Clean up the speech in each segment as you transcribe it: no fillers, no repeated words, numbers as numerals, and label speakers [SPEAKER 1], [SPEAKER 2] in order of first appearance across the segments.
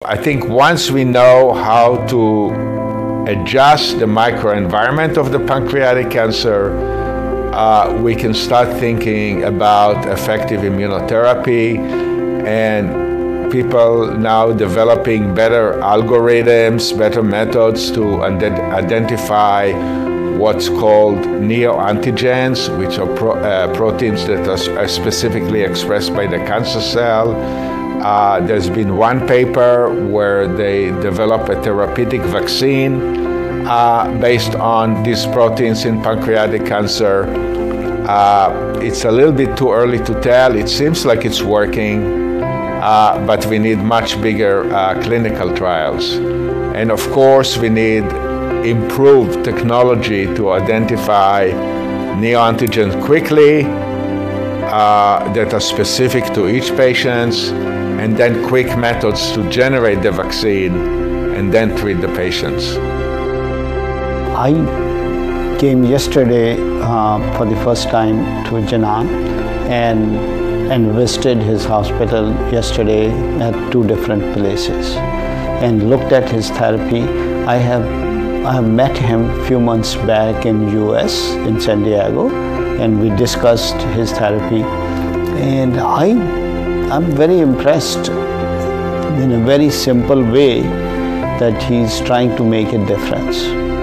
[SPEAKER 1] I think once we know how to adjust the microenvironment of the pancreatic cancer, we can start thinking about effective immunotherapy, and people now developing better algorithms, better methods to identify what's called neoantigens, which are proteins that are specifically expressed by the cancer cell. There's been one paper where they developed a therapeutic vaccine based on these proteins in pancreatic cancer. It's a little bit too early to tell. It seems like it's working, but we need much bigger clinical trials. And of course, we need improved technology to identify neoantigens quickly that are specific to each patient, and then quick methods to generate the vaccine and then treat the patients.
[SPEAKER 2] I came yesterday for the first time to Jinan and visited his hospital yesterday at 2 different places and looked at his therapy. I have met him a few months back in US, in San Diego, and we discussed his therapy. And I'm very impressed in a very simple way that he's trying to make a difference.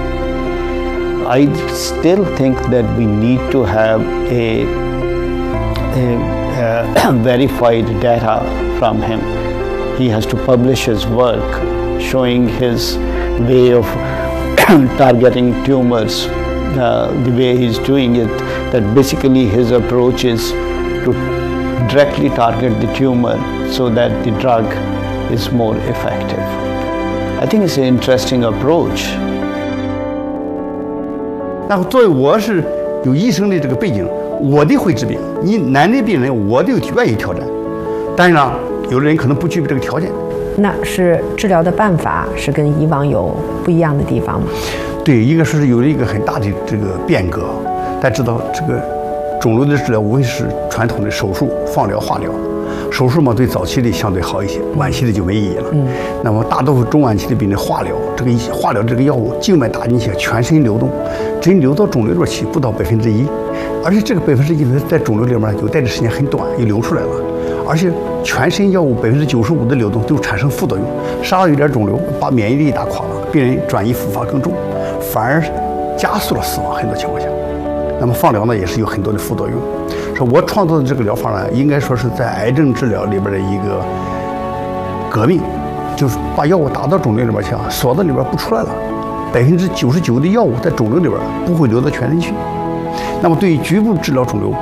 [SPEAKER 2] I still think that we need to have a verified data from him. He has to publish his work showing his way of targeting tumors, the way he's doing it, that basically his approach is to directly target the tumor so that the drug is more effective. I think it's an interesting approach.
[SPEAKER 3] 然后作为我是有医生的这个背景，我的会治病，你男的病人我就愿意挑战，但是呢，有的人可能不具备这个条件。
[SPEAKER 4] 那是治疗的办法是跟以往有不一样的地方吗？
[SPEAKER 3] 对，一个是有了一个很大的这个变革。大家知道，这个肿瘤的治疗无非是传统的手术、放疗、化疗。手术嘛，对早期的相对好一些，晚期的就没意义了。那么大多数中晚期的病人化疗，化疗这个药物静脉打进去，全身流动，真流到肿瘤里边去不到1%，而且这个1%呢，在肿瘤里面有待的时间很短，又流出来了。而且全身药物95%的流动都产生副作用，稍微有点肿瘤，把免疫力打垮了，病人转移复发更重，反而加速了死亡。很多情况下，那么放疗呢也是有很多的副作用。说我创造的这个疗法呢，应该说是在癌症治疗里边的一个革命，就是把药物打到肿瘤里边去，锁到里边不出来了，99%的药物在肿瘤里边不会流到全身去。那么对于局部治疗肿瘤。